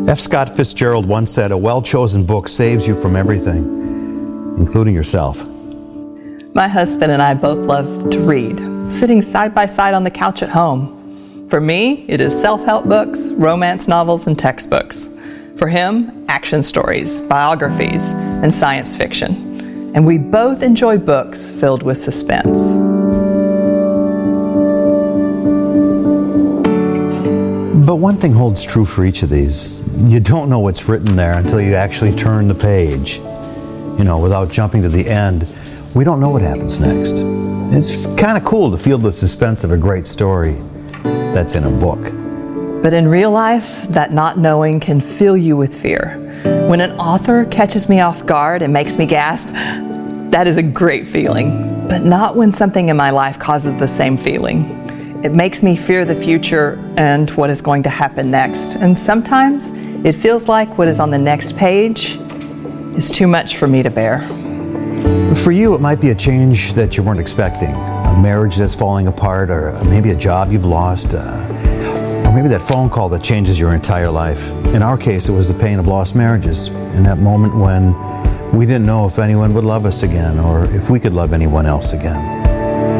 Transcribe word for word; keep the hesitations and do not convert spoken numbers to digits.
F. Scott Fitzgerald once said, "A well-chosen book saves you from everything, including yourself." My husband and I both love to read, sitting side by side on the couch at home. For me, it is self-help books, romance novels, and textbooks. For him, action stories, biographies, and science fiction. And we both enjoy books filled with suspense. But one thing holds true for each of these. You don't know what's written there until you actually turn the page. You know, without jumping to the end, we don't know what happens next. It's kind of cool to feel the suspense of a great story that's in a book. But in real life, that not knowing can fill you with fear. When an author catches me off guard and makes me gasp, that is a great feeling. But not when something in my life causes the same feeling. It makes me fear the future and what is going to happen next. And sometimes it feels like what is on the next page is too much for me to bear. For you, it might be a change that you weren't expecting. A marriage that's falling apart, or maybe a job you've lost, uh, or maybe that phone call that changes your entire life. In our case, it was the pain of lost marriages. In that moment when we didn't know if anyone would love us again, or if we could love anyone else again.